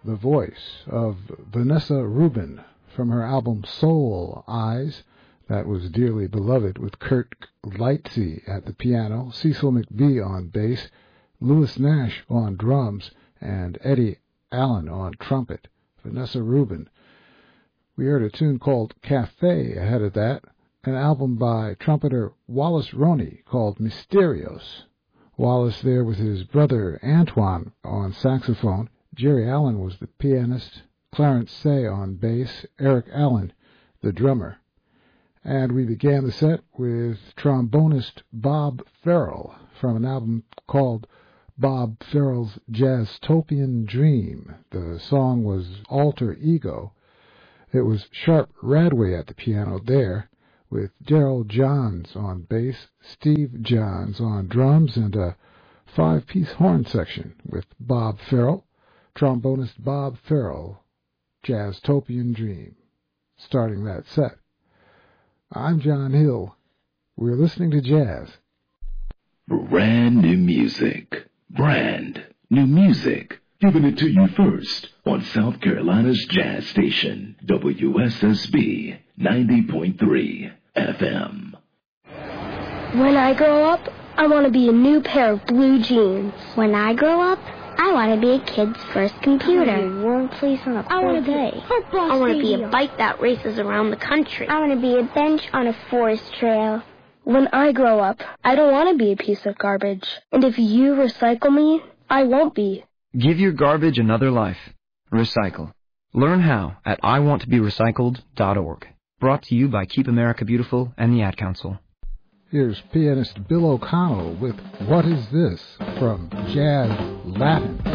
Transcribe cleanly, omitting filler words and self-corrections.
the voice of Vanessa Rubin from her album Soul Eyes, that was dearly beloved, with Kurt Lightsey at the piano, Cecil McBee on bass, Louis Nash on drums, and Eddie Allen on trumpet. Vanessa Rubin. We heard a tune called Cafe ahead of that, an album by trumpeter Wallace Roney called Mysterios. Wallace there with his brother Antoine on saxophone. Jerry Allen was the pianist, Clarence Say on bass, Eric Allen the drummer. And we began the set with trombonist Bob Farrell from an album called Bob Farrell's Jazz-Topian Dream. The song was Alter Ego. It was Sharp Radway at the piano there, with Daryl Johns on bass, Steve Johns on drums, and a 5-piece horn section with Bob Farrell, trombonist Bob Farrell, Jazz-Topian Dream, starting that set. I'm John Hill. We're listening to jazz. Brand new music. Brand new music. Giving it to you first on South Carolina's jazz station, WSSB 90.3 FM. When I grow up, I want to be a new pair of blue jeans. When I grow up, I want to be a kid's first computer. I want to be a warm place on a cold day. I want to be a bike that races around the country. I want to be a bench on a forest trail. When I grow up, I don't want to be a piece of garbage. And if you recycle me, I won't be. Give your garbage another life. Recycle. Learn how at iwanttoberecycled.org. Brought to you by Keep America Beautiful and the Ad Council. Here's pianist Bill O'Connell with What Is This from Jazz Latin.